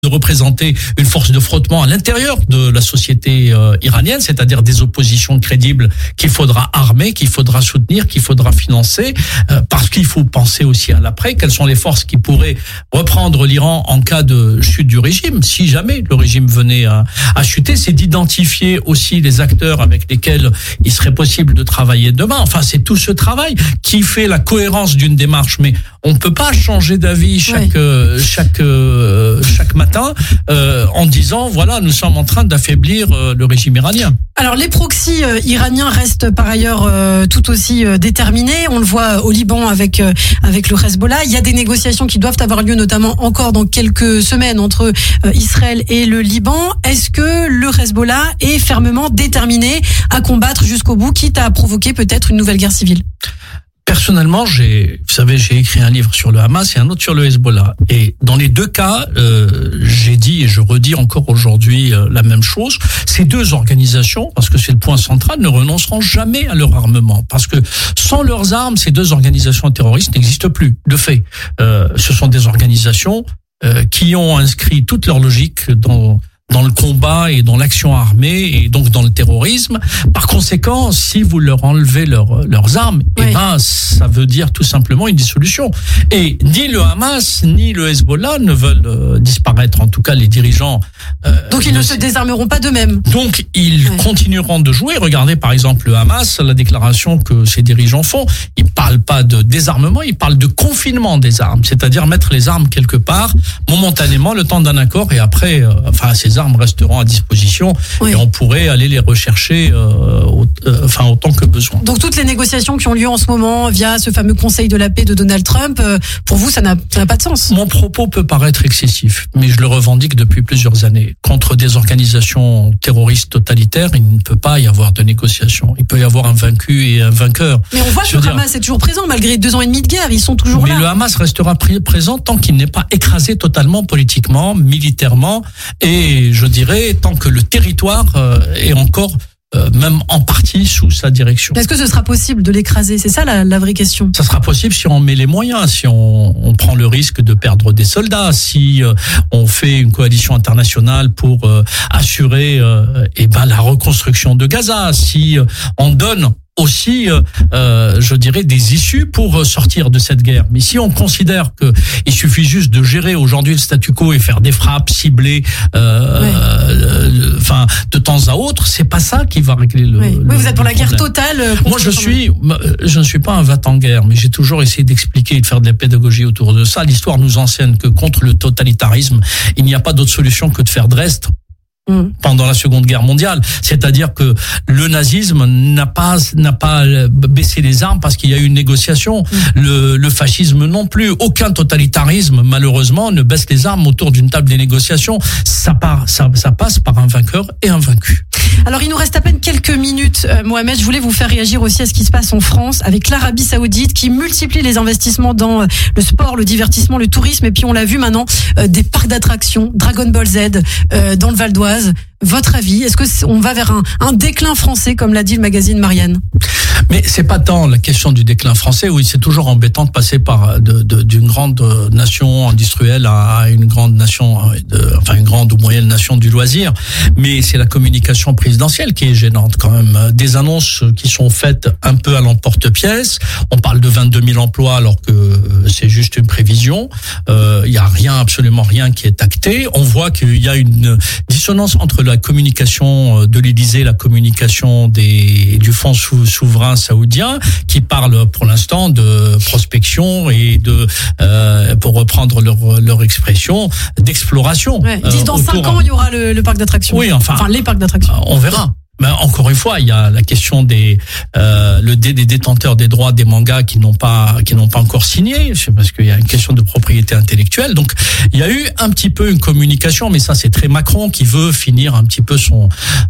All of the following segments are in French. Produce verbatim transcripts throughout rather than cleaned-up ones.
de représenter une force de frottement à l'intérieur de la société euh, iranienne, c'est-à-dire des oppositions crédibles qu'il faudra armer, qu'il faudra soutenir, qu'il faudra financer, euh, parce qu'il faut penser aussi à l'après. Quelles sont les forces qui pourraient reprendre l'Iran en cas de chute du régime, si jamais le régime venait à, à chuter? C'est d'identifier aussi les acteurs avec lesquels il serait possible de travailler demain. Enfin, c'est tout ce travail qui fait la cohérence d'une démarche. Mais on ne peut pas changer d'avis chaque oui. euh, chaque euh, chaque matin euh, en disant voilà, nous sommes en train d'affaiblir euh, le régime iranien. Alors les proxys euh, iraniens restent par ailleurs euh, tout aussi euh, déterminés. On le voit au Liban avec euh, avec le Hezbollah. Il y a des négociations qui doivent avoir lieu, notamment encore dans quelques semaines, entre euh, Israël et le Liban. Est-ce que le Hezbollah est fermement déterminé à combattre jusqu'au bout, quitte à provoquer peut-être une nouvelle guerre civile? Personnellement, j'ai, vous savez, j'ai écrit un livre sur le Hamas et un autre sur le Hezbollah. Et dans les deux cas, euh, j'ai dit et je redis encore aujourd'hui euh, la même chose. Ces deux organisations, parce que c'est le point central, ne renonceront jamais à leur armement. Parce que sans leurs armes, ces deux organisations terroristes n'existent plus. De fait, euh, ce sont des organisations euh, qui ont inscrit toute leur logique dans dans le combat et dans l'action armée et donc dans le terrorisme. Par conséquent, si vous leur enlevez leur, leurs armes, oui. eh ben, ça veut dire tout simplement une dissolution. Et ni le Hamas, ni le Hezbollah ne veulent euh, disparaître, en tout cas les dirigeants. Euh, donc ils ne se désarmeront pas d'eux-mêmes. Donc ils oui. continueront de jouer. Regardez par exemple le Hamas, la déclaration que ces dirigeants font. Ils parlent pas de désarmement, ils parlent de confinement des armes, c'est-à-dire mettre les armes quelque part, momentanément, le temps d'un accord, et après, euh, enfin, ces armes resteront à disposition oui. et on pourrait aller les rechercher euh, au, euh, enfin autant que besoin. Donc toutes les négociations qui ont lieu en ce moment via ce fameux Conseil de la paix de Donald Trump, euh, pour vous ça n'a, ça n'a pas de sens? Mon propos peut paraître excessif, mais je le revendique depuis plusieurs années. Contre des organisations terroristes totalitaires, il ne peut pas y avoir de négociation. Il peut y avoir un vaincu et un vainqueur. Mais on voit je que le dire... Hamas est toujours présent malgré deux ans et demi de guerre, ils sont toujours mais là. Mais le Hamas restera présent tant qu'il n'est pas écrasé totalement politiquement, militairement, et je dirais tant que le territoire euh, est encore euh, même en partie sous sa direction. Est-ce que ce sera possible de l'écraser? C'est ça la, la vraie question. Ça sera possible si on met les moyens, si on, on prend le risque de perdre des soldats, si euh, on fait une coalition internationale pour euh, assurer euh, eh ben la reconstruction de Gaza, si euh, on donne aussi, euh, euh, je dirais, des issues pour sortir de cette guerre. Mais si on considère que il suffit juste de gérer aujourd'hui le statu quo et faire des frappes ciblées, euh, oui. euh, enfin, de temps à autre, c'est pas ça qui va régler le. Oui, le, oui vous êtes pour la problème. guerre totale. Moi, je suis, je ne suis pas un va-t-en-guerre, mais j'ai toujours essayé d'expliquer et de faire de la pédagogie autour de ça. L'histoire nous enseigne que contre le totalitarisme, il n'y a pas d'autre solution que de faire Dresde pendant la Seconde Guerre mondiale, c'est-à-dire que le nazisme n'a pas n'a pas baissé les armes parce qu'il y a eu une négociation. Mmh. Le, le fascisme non plus. Aucun totalitarisme, malheureusement, ne baisse les armes autour d'une table des négociations. Ça part, ça, ça passe par un vainqueur et un vaincu. Alors, il nous reste à peine quelques minutes, euh, Mohamed. Je voulais vous faire réagir aussi à ce qui se passe en France avec l'Arabie Saoudite qui multiplie les investissements dans le sport, le divertissement, le tourisme. Et puis, on l'a vu maintenant, euh, des parcs d'attractions, Dragon Ball Z, euh, dans le Val d'Oise. Votre avis, est-ce que on va vers un, un déclin français, comme l'a dit le magazine Marianne? Mais c'est pas tant la question du déclin français. Oui, c'est toujours embêtant de passer par de, de, d'une grande nation industrielle à une grande nation, de, enfin une grande ou moyenne nation du loisir. Mais c'est la communication présidentielle qui est gênante quand même. Des annonces qui sont faites un peu à l'emporte-pièce. On parle de vingt-deux mille emplois alors que c'est juste une prévision. Euh, il y a rien, absolument rien qui est acté. On voit qu'il y a une dissonance entre la communication de l'Élysée, la communication des du fonds sou, souverain saoudien, qui parle pour l'instant de prospection et de, euh, pour reprendre leur leur expression, d'exploration. Ouais, ils disent dans euh, cinq ans il y aura le, le parc d'attractions. Oui, enfin, enfin les parcs d'attractions. On verra. Mais encore une fois, il y a la question des euh, le des, des détenteurs des droits des mangas qui n'ont pas qui n'ont pas encore signé, c'est parce qu'il y a une question de propriété intellectuelle. Donc il y a eu un petit peu une communication, mais ça c'est très Macron qui veut finir un petit peu son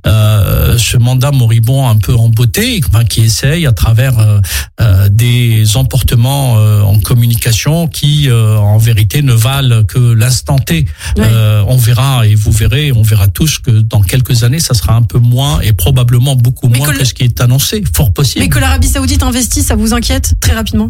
euh, ce mandat moribond un peu en beauté, enfin, qui essaye à travers euh, euh, des emportements euh, en communication qui euh, en vérité ne valent que l'instant T. Ouais. Euh, on verra et vous verrez, on verra tous que dans quelques années ça sera un peu moins et probablement beaucoup moins que, le... que ce qui est annoncé, fort possible. Mais que l'Arabie Saoudite investisse, ça vous inquiète très rapidement?